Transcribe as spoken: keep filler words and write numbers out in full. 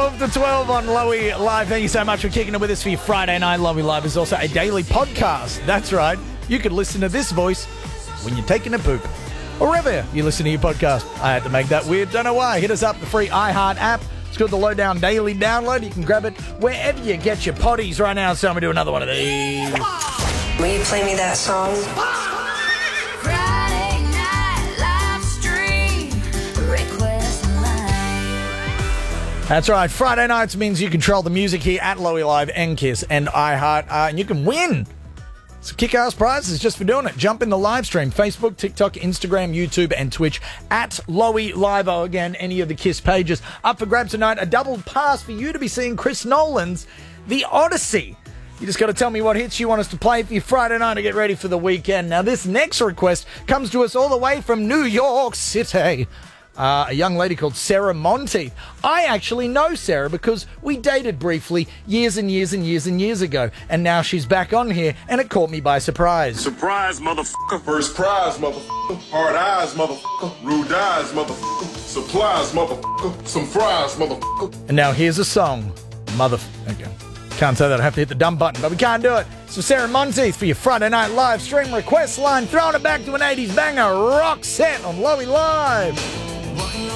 twelve to twelve on Lowy Live. Thank you so much for kicking it with us for your Friday night. Lowy Live is also a daily podcast. That's right. You can listen to this voice when you're taking a poop or wherever you listen to your podcast. I had to make that weird. Don't know why. Hit us up, the free iHeart app. It's called the Lowdown Daily Download. You can grab it wherever you get your potties right now. So I'm going to do another one of these. Will you play me that song? Friday night live stream request line. That's right. Friday nights means you control the music here at Lowy Live, N Kiss, and iHeart. Uh, and you can win some kick-ass prizes just for doing it. Jump in the live stream. Facebook, TikTok, Instagram, YouTube, and Twitch at Lowy Live. Oh, again, any of the Kiss pages. Up for grabs tonight, a double pass for you to be seeing Chris Nolan's The Odyssey. You just got to tell me what hits you want us to play for your Friday night to get ready for the weekend. Now, this next request comes to us all the way from New York City. Uh, a young lady called Sarah Monty. I actually know Sarah because we dated briefly years and years and years and years ago. And now she's back on here, and it caught me by surprise. Surprise, motherfucker. First prize, motherfucker. Hard eyes, motherfucker. Rude eyes, motherfucker. Supplies, motherfucker. Some fries, motherfucker. And now here's a song. Mother... Okay. Can't say that. I have to hit the dumb button, but we can't do it. So Sarah Monteith for your Friday night live stream request line. Throwing it back to an eighties banger. Rock set on Lowy Live.